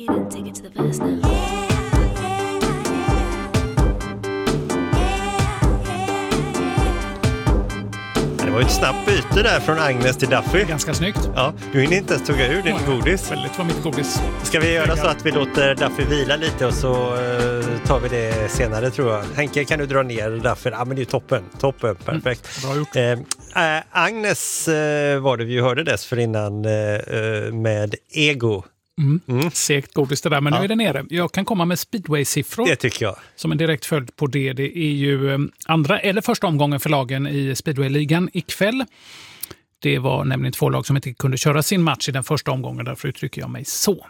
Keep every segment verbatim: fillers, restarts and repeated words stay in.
beat and take it to the verse now. Det var ett snabbt byte där från Agnes till Duffy. Ganska snyggt. Ja, du hinner inte ens tugga ur din ja, godis. Väldigt var mitt godis. Ska vi göra så att vi låter Duffy vila lite och så uh, tar vi det senare, tror jag. Henke, kan du dra ner Duffy? Ja, men det är toppen. Toppen, perfekt. Mm, bra gjort. Uh, uh, Agnes uh, var det vi hörde dessförinnan uh, med Ego. Mm. Mm. Segt godis det där, men ja. Nu är det nere. Jag kan komma med speedway-siffror. Det tycker jag. Som en direkt följd på det. Det är ju andra eller första omgången för lagen i speedway-ligan ikväll. Det var nämligen två lag som inte kunde köra sin match i den första omgången, därför uttrycker jag mig så.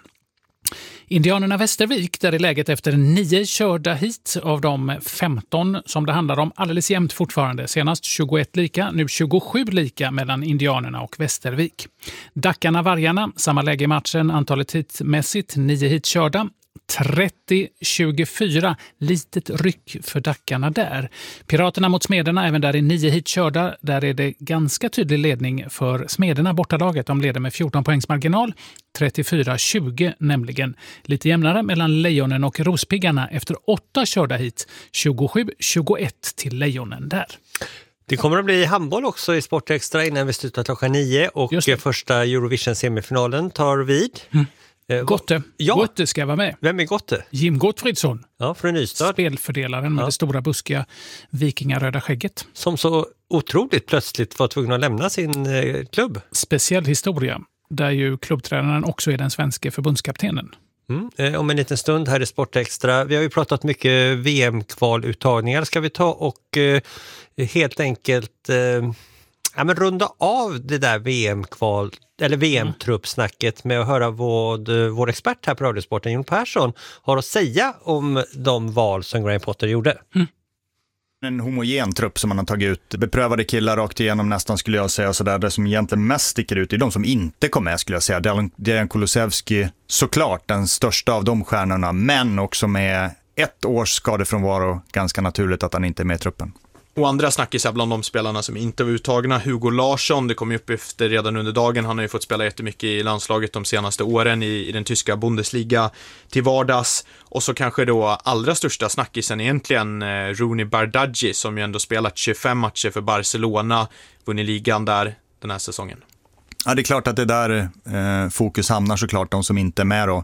Indianerna Västervik, där är läget efter nio körda hit av de femton som det handlar om, alldeles jämnt fortfarande. Senast tjugoett lika, nu tjugosju lika mellan Indianerna och Västervik. Dackarna Vargarna, samma läge i matchen, antalet hitmässigt, nio hit körda. trettio tjugofyra, litet ryck för Dackarna där. Piraterna mot Smederna, även där är nio hit körda. Där är det ganska tydlig ledning för Smederna, bortalaget. De leder med fjorton poängs marginal. trettiofyra tjugo nämligen. Lite jämnare mellan Lejonen och Rospiggarna efter åtta körda hit. tjugosju tjugoett till Lejonen där. Det kommer att bli handboll också i Sportextra innan vi slutar klockan nio. Och första Eurovision-semifinalen tar vid. Mm. Gotte. Ja. Gotte ska vara med. Vem är Gotte? Jim Gottfridsson. Ja, från Nystad. Spelfördelaren med ja. det stora buskiga vikingaröda skägget. Som så otroligt plötsligt var tvungen att lämna sin eh, klubb. Speciell historia, där ju klubbtränaren också är den svenska förbundskaptenen. Mm. Eh, om en liten stund här i Sportextra. Vi har ju pratat mycket V M-kvaluttagningar. Ska vi ta och eh, helt enkelt eh, ja, men runda av det där V M-kval eller V M-truppsnacket med att höra vad vår expert här på Radiosporten, Jon Persson, har att säga om de val som Graham Potter gjorde. Mm. En homogen trupp som man har tagit ut. Beprövade killar rakt igenom nästan, skulle jag säga. Så där, det som egentligen mest sticker ut är de som inte kom med, skulle jag säga. Dejan Kulusevski, såklart den största av de stjärnorna, men också med ett års skadefrånvaro. Ganska naturligt att han inte är med i truppen. Och andra snackisar bland de spelarna som inte var uttagna. Hugo Larsson, det kom ju upp efter redan under dagen. Han har ju fått spela jättemycket i landslaget de senaste åren i, i den tyska Bundesliga till vardags. Och så kanske då allra största snackisen egentligen eh, Rooney Bardghji, som ju ändå spelat tjugofem matcher för Barcelona, vunnit ligan där den här säsongen. Ja, det är klart att det där eh, fokus hamnar, såklart, de som inte är med då.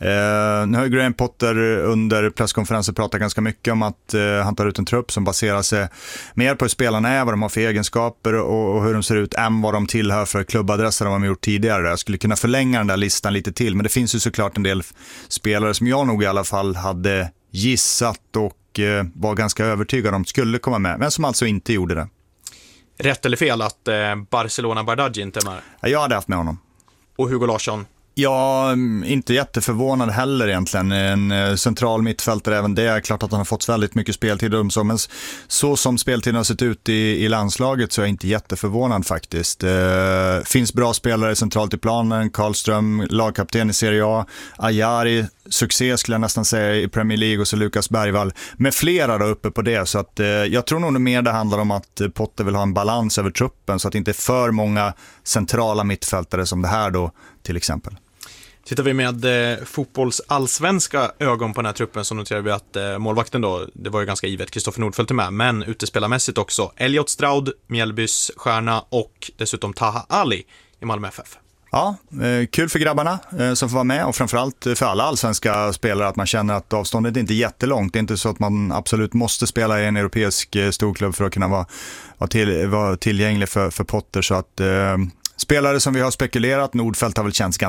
Eh, nu har ju Graham Potter under presskonferensen pratat ganska mycket om att eh, han tar ut en trupp som baserar sig mer på hur spelarna är, vad de har för egenskaper och, och hur de ser ut, än vad de tillhör för klubbadresser de har gjort tidigare. Jag skulle kunna förlänga den där listan lite till, men det finns ju såklart en del spelare som jag nog i alla fall hade gissat och eh, var ganska övertygad om skulle komma med, men som alltså inte gjorde det. Rätt eller fel att eh, Barcelona Bardghji inte är med? Ja, jag hade haft med honom. Och Hugo Larsson? Ja, inte jätteförvånad heller egentligen. En central mittfältare, även det är klart att han har fått väldigt mycket speltid. Men så som speltiden har sett ut i, i landslaget så är jag inte jätteförvånad faktiskt. Eh, finns bra spelare centralt i planen. Karlström, lagkapten i Serie A. Ajari, succé skulle jag nästan säga i Premier League, och så Lukas Bergvall. Med flera då uppe på det. Så att, eh, jag tror nog mer det handlar om att Potter vill ha en balans över truppen, så att det inte är för många centrala mittfältare som det här då till exempel. Tittar vi med eh, fotbollsallsvenska ögon på den här truppen, så noterar vi att eh, målvakten då, det var ju ganska givet, Kristoffer Nordfeldt är med, men utespelarmässigt också Elliot Stroud, Mjällbys stjärna, och dessutom Taha Ali i Malmö F F. Ja, eh, kul för grabbarna eh, som får vara med, och framförallt för alla allsvenska spelare att man känner att avståndet inte är jättelångt. Det är inte så att man absolut måste spela i en europeisk eh, storklubb för att kunna vara, vara, till, vara tillgänglig för, för Potter, så att eh, spelare som vi har spekulerat, Nordfeldt har väl känts ganska